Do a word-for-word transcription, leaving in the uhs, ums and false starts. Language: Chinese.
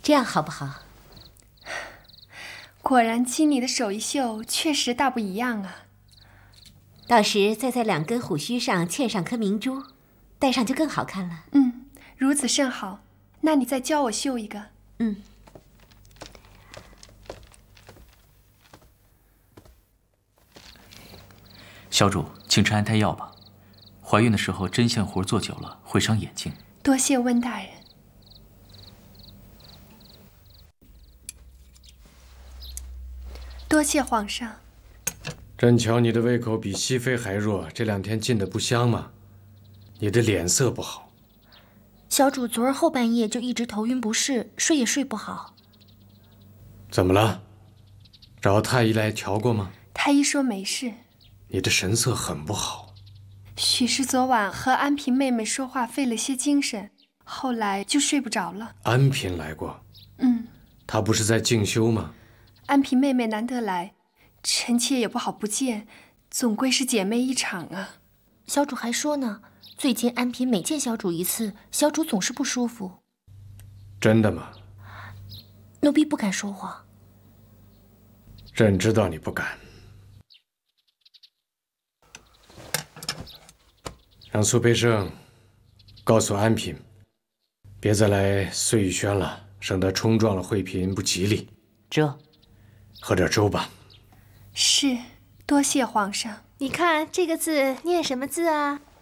这样好不好？ 果然亲你的手艺绣确实大不一样啊。 到时再在两根虎须上嵌上颗明珠，戴上就更好看了。 嗯，如此甚好。那你再教我绣一个。 嗯。 小主，请吃安胎药吧。怀孕的时候针线活做久了会伤眼睛。 多谢温大人。多谢皇上。 朕瞧你的胃口比熹妃还弱，这两天进的不香吗？你的脸色不好。 小主昨儿后半夜就一直头晕不适，睡也睡不好。 怎么了？找太医来瞧过吗？ 太医说没事。 你的神色很不好。 许是昨晚和安嫔妹妹说话费了些精神，后来就睡不着了。 安嫔来过？ 嗯。 她不是在静修吗？ 安嫔妹妹难得来，臣妾也不好不见，总归是姐妹一场啊。 小主还说呢，最近安嫔每见小主一次，小主总是不舒服。 真的吗？ 奴婢不敢说谎。 朕知道你不敢。让苏培盛告诉安嫔，别再来碎玉轩了，省得冲撞了惠嫔不吉利。 这， 喝点粥吧。 是，多谢皇上。 你看这个字念什么字啊？